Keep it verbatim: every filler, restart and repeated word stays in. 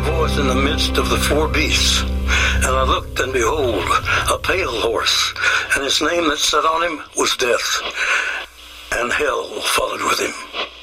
voice in the midst of the four beasts, and I looked, and behold, a pale horse, and his name that sat on him was Death, and hell followed with him.